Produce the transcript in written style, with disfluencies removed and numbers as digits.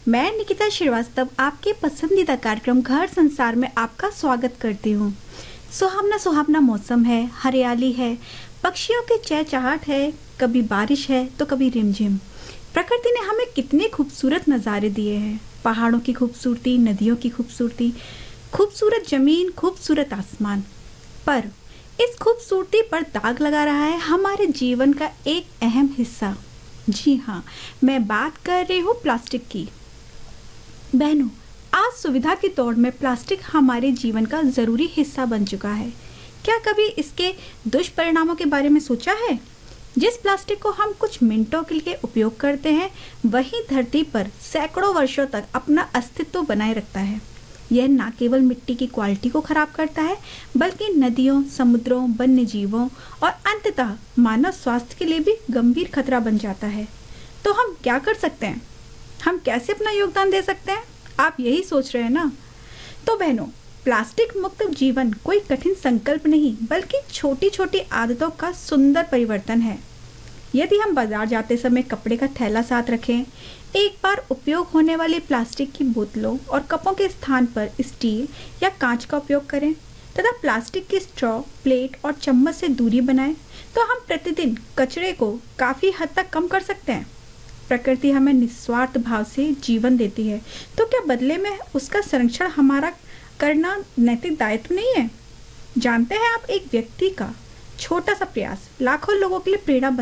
मैं निकिता श्रीवास्तव आपके पसंदीदा कार्यक्रम घर संसार में आपका स्वागत करती हूँ। सुहावना सुहावना मौसम है, हरियाली है, पक्षियों की चहचहाट है, कभी बारिश है तो कभी रिमझिम। प्रकृति ने हमें कितने खूबसूरत नज़ारे दिए हैं। पहाड़ों की खूबसूरती, नदियों की खूबसूरती, खूबसूरत जमीन, खूबसूरत आसमान। पर इस खूबसूरती पर दाग लगा रहा है हमारे जीवन का एक अहम हिस्सा। जी हाँ, मैं बात कर रही हूँ प्लास्टिक की। बहनों, आज सुविधा की दौड़ में प्लास्टिक हमारे जीवन का ज़रूरी हिस्सा बन चुका है। क्या कभी इसके दुष्परिणामों के बारे में सोचा है? जिस प्लास्टिक को हम कुछ मिनटों के लिए उपयोग करते हैं, वही धरती पर सैकड़ों वर्षों तक अपना अस्तित्व बनाए रखता है। यह न केवल मिट्टी की क्वालिटी को खराब करता है, बल्कि नदियों, समुद्रों, वन्य जीवों और अंततः मानव स्वास्थ्य के लिए भी गंभीर खतरा बन जाता है। तो हम क्या कर सकते हैं? हम कैसे अपना योगदान दे सकते हैं? आप यही सोच रहे हैं ना? तो बहनों, प्लास्टिक मुक्त जीवन कोई कठिन संकल्प नहीं, बल्कि छोटी छोटी आदतों का सुंदर परिवर्तन है। यदि हम बाजार जाते समय कपड़े का थैला साथ रखें, एक बार उपयोग होने वाली प्लास्टिक की बोतलों और कपों के स्थान पर स्टील या कांच का उपयोग करें तथा प्लास्टिक की स्ट्रॉ, प्लेट और चम्मच से दूरी बनाएं, तो हम प्रतिदिन कचरे को काफ़ी हद तक कम कर सकते हैं। प्रकृति हमें निस्वार्थ भाव से जीवन देती है, तो क्या बदले में उसका संरक्षण हमारा करना नैतिक दायित्व नहीं है? जानते हैं आप, एक व्यक्ति का छोटा सा प्रयास लाखों लोगों के लिए प्रेरणा